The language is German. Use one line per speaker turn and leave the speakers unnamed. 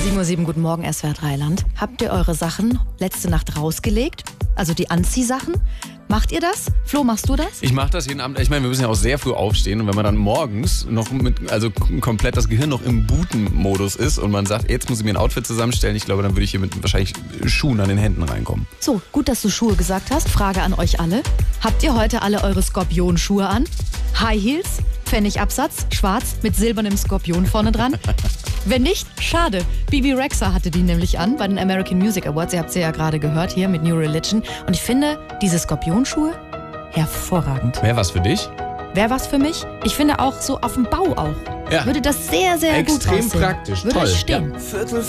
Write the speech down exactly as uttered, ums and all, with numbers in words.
sieben Uhr sieben, guten Morgen, S W R drei Land. Habt ihr eure Sachen letzte Nacht rausgelegt? Also die Anziehsachen? Macht ihr das? Flo, machst du das?
Ich mache das jeden Abend. Ich meine, wir müssen ja auch sehr früh aufstehen. Und wenn man dann morgens noch mit, also komplett das Gehirn noch im Booten-Modus ist und man sagt, jetzt muss ich mir ein Outfit zusammenstellen, ich glaube, dann würde ich hier mit wahrscheinlich Schuhen an den Händen reinkommen.
So, gut, dass du Schuhe gesagt hast. Frage an euch alle. Habt ihr heute alle eure Skorpion-Schuhe an? High Heels, Pfennigabsatz, schwarz mit silbernem Skorpion vorne dran? Wenn nicht, schade. Bibi Rexha hatte die nämlich an bei den American Music Awards. Ihr habt sie ja gerade gehört hier mit New Religion. Und ich finde, diese Skorpionschuhe, hervorragend.
Wäre was für dich?
Wäre was für mich? Ich finde auch so auf dem Bau auch.
Ja.
Würde das sehr, sehr gut aussehen.
Extrem praktisch,
Würde
toll.
es stehen.
Ja. Viertel